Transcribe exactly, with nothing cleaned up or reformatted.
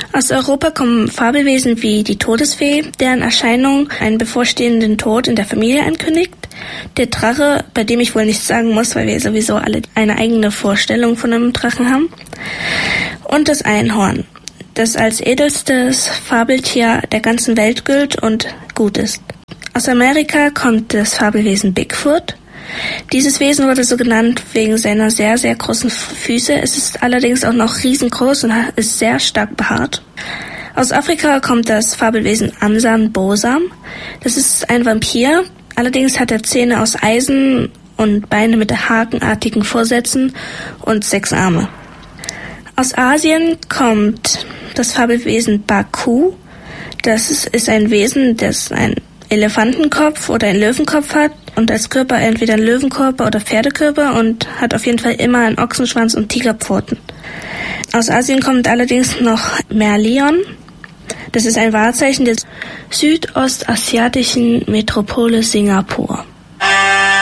Aus Europa kommen Fabelwesen wie die Todesfee, deren Erscheinung einen bevorstehenden Tod in der Familie ankündigt. Der Drache, bei dem ich wohl nichts sagen muss, weil wir sowieso alle eine eigene Vorstellung von einem Drachen haben. Und das Einhorn, das als edelstes Fabeltier der ganzen Welt gilt und gut ist. Aus Amerika kommt das Fabelwesen Bigfoot. Dieses Wesen wurde so genannt wegen seiner sehr, sehr großen Füße. Es ist allerdings auch noch riesengroß und ist sehr stark behaart. Aus Afrika kommt das Fabelwesen Ansan Bosam. Das ist ein Vampir. Allerdings hat er Zähne aus Eisen und Beine mit hakenartigen Vorsätzen und sechs Arme. Aus Asien kommt das Fabelwesen Baku. Das ist, ist ein Wesen, das einen Elefantenkopf oder einen Löwenkopf hat und als Körper entweder einen Löwenkörper oder Pferdekörper und hat auf jeden Fall immer einen Ochsenschwanz und Tigerpfoten. Aus Asien kommt allerdings noch Merlion. Das ist ein Wahrzeichen der südostasiatischen Metropole Singapur.